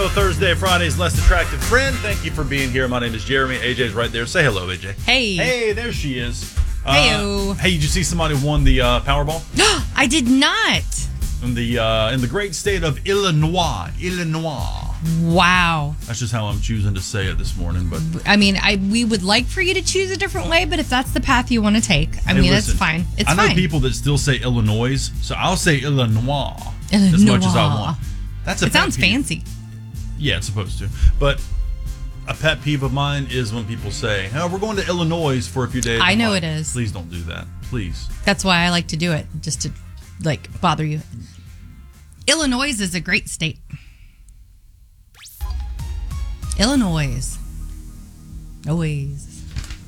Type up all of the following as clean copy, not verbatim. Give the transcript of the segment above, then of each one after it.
show, Thursday, Friday's Less Attractive Friend. Thank you for being here. My name is Jeremy. AJ's right there. Say hello, AJ. Hey. Hey, there she is. Hey-o. Hey, did you see somebody won the Powerball? I did not. In the great state of Illinois. Wow. That's just how I'm choosing to say it this morning. But I mean, we would like for you to choose a different way, but if that's the path you want to take, that's fine. It's fine. I know people that still say Illinois, so I'll say Illinois as much as I want. It sounds fancy. Yeah, it's supposed to. But a pet peeve of mine is when people say, "Oh, we're going to Illinois for a few days." I know it is. Please don't do that. Please. That's why I like to do it, just to bother you. Illinois is a great state. Illinois. Always.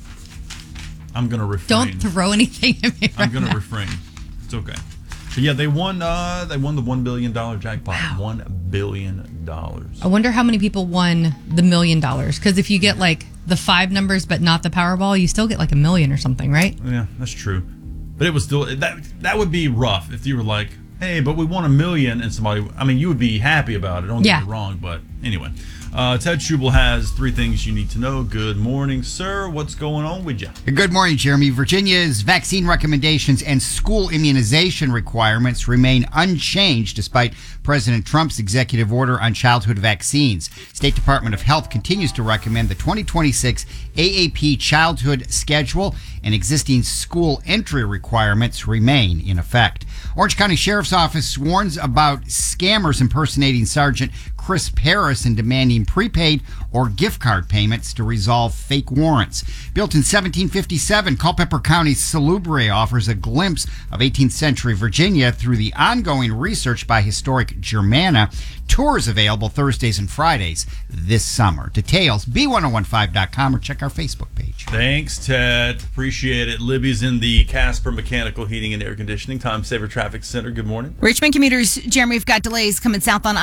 I'm going to refrain. Don't throw anything at me. I'm going to refrain. It's okay. But yeah, they won the $1 billion jackpot. Wow. $1 billion. I wonder how many people won the $1 million. Because if you get the 5 numbers but not the Powerball, you still get $1 million or something, right? Yeah, that's true. But it was still that would be rough if you were like, hey, but we won $1 million, and somebody. I mean, you would be happy about it. Don't get me wrong, but anyway. Ted Schubel has 3 things you need to know. Good morning, sir. What's going on with you? Good morning, Jeremy. Virginia's vaccine recommendations and school immunization requirements remain unchanged despite President Trump's executive order on childhood vaccines. State Department of Health continues to recommend the 2026 AAP childhood schedule and existing school entry requirements remain in effect. Orange County Sheriff's Office warns about scammers impersonating Sergeant Chris Harris and demanding prepaid or gift card payments to resolve fake warrants. Built in 1757, Culpeper County's Salubre offers a glimpse of 18th century Virginia through the ongoing research by Historic Germana. Tours available Thursdays and Fridays this summer. Details, b1015.com or check our Facebook page. Thanks, Ted. Appreciate it. Libby's in the Casper Mechanical Heating and Air Conditioning Time Saver Traffic Center. Good morning. Richmond commuters, Jeremy, we've got delays coming south on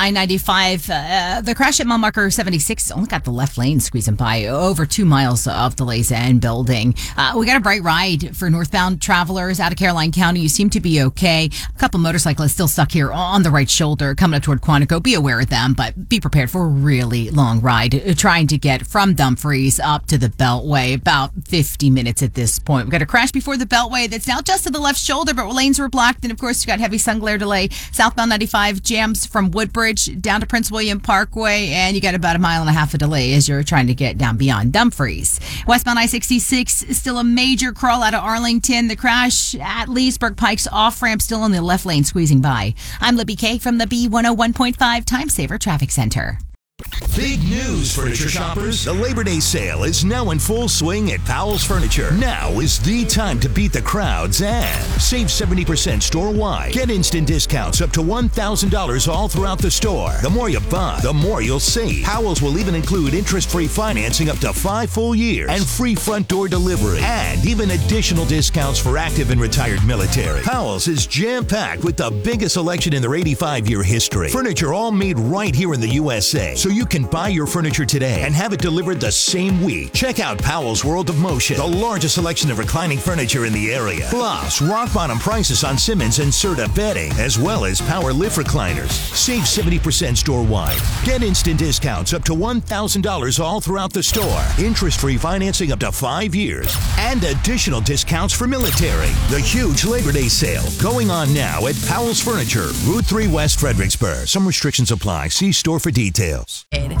I-95. The crash at mile marker 76 only got the left lane squeezing by. Over 2 miles of delays and building. We got a bright ride for northbound travelers out of Caroline County. You seem to be okay. A couple motorcyclists still stuck here on the right shoulder coming up toward Quantico. Be aware of them, but be prepared for a really long ride trying to get from Dumfries up to the Beltway. About 50 minutes at this point. We got a crash before the Beltway that's now just to the left shoulder, but lanes were blocked. And of course, you got heavy sun glare delay. Southbound 95 jams from Woodbridge down to Prince William Parkway, and you got about 1.5 miles of delay as you're trying to get down beyond Dumfries. Westbound I-66 is still a major crawl out of Arlington. The crash at Leesburg Pike's off-ramp still in the left lane squeezing by. I'm Libby Kay from the B101.5 Time Saver Traffic Center. Big news, furniture shoppers. The Labor Day sale is now in full swing at Powell's Furniture. Now is the time to beat the crowds and save 70% store-wide. Get instant discounts up to $1,000 all throughout the store. The more you buy, the more you'll save. Powell's will even include interest-free financing up to 5 full years and free front door delivery and even additional discounts for active and retired military. Powell's is jam-packed with the biggest selection in their 85-year history. Furniture all made right here in the USA. So you can buy your furniture today and have it delivered the same week. Check out Powell's World of Motion, the largest selection of reclining furniture in the area. Plus, rock bottom prices on Simmons and Serta bedding, as well as power lift recliners. Save 70% store-wide. Get instant discounts up to $1,000 all throughout the store. Interest-free financing up to 5 years. And additional discounts for military. The huge Labor Day sale going on now at Powell's Furniture, Route 3 West Fredericksburg. Some restrictions apply. See store for details.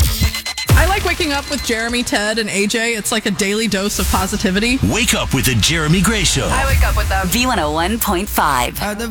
I like waking up with Jeremy, Ted, and AJ. It's like a daily dose of positivity. Wake up with the Jeremy Gray Show. I wake up with them. B101.5.